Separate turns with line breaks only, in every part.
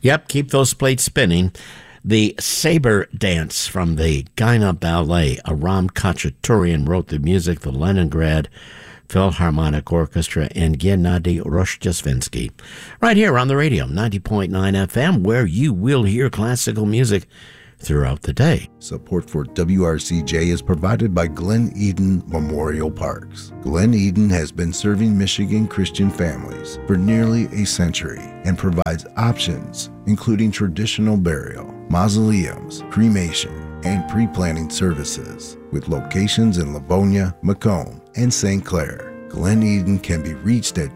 Yep, keep those plates spinning. The Saber Dance from the Gaina Ballet. Aram Khachaturian wrote the music, the Leningrad Philharmonic Orchestra, and Gennady Rozhdestvensky. Right here on the radio, 90.9 FM, where you will hear classical music throughout the day.
Support for WRCJ is provided by Glen Eden Memorial Parks. Glen Eden has been serving Michigan Christian families for nearly a century and provides options including traditional burial, mausoleums, cremation, and pre-planning services with locations in Livonia, Macomb, and St. Clair. Glen Eden can be reached at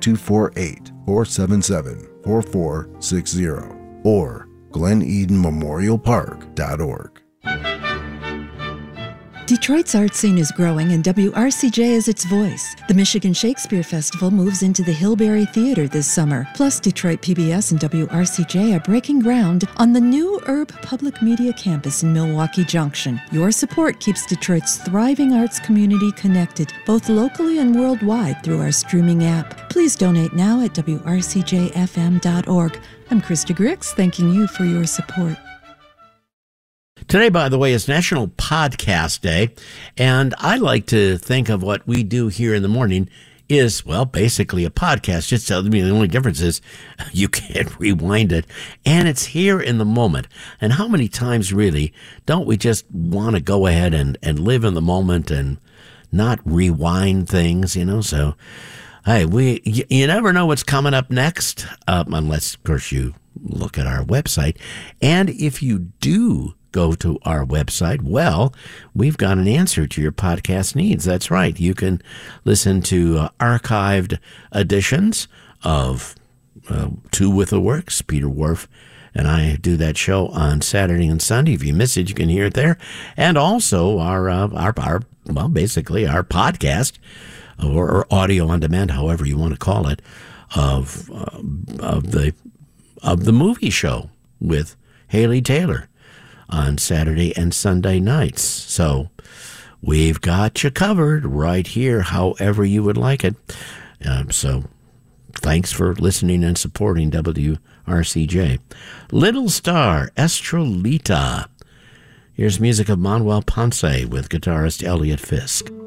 248-477-4460 or GlenEdenMemorialPark.org.
Detroit's art scene is growing and WRCJ is its voice. The Michigan Shakespeare Festival moves into the Hillberry Theater this summer. Plus, Detroit PBS and WRCJ are breaking ground on the new Herb Public Media Campus in Milwaukee Junction. Your support keeps Detroit's thriving arts community connected, both locally and worldwide, through our streaming app. Please donate now at WRCJFM.org. I'm Krista Grix, thanking you for your support.
Today, by the way, is National Podcast Day, and I like to think of what we do here in the morning is, well, basically a podcast. Just tell me the only difference is you can't rewind it, and it's here in the moment. And how many times, really, don't we just want to go ahead and live in the moment and not rewind things, you know? So, hey, you never know what's coming up next, unless, of course, you look at our website. And if you do go to our website, well, we've got an answer to your podcast needs. That's right. You can listen to archived editions of Two with the Works. Peter Whorf and I do that show on Saturday and Sunday. If you miss it, you can hear it there. And also our basically our podcast or audio on demand, however you want to call it, of the movie show with Haley Taylor on Saturday and Sunday nights. So we've got you covered right here, however you would like it. So thanks for listening and supporting WRCJ. Little Star, Estrelita. Here's music of Manuel Ponce with guitarist Elliot Fisk.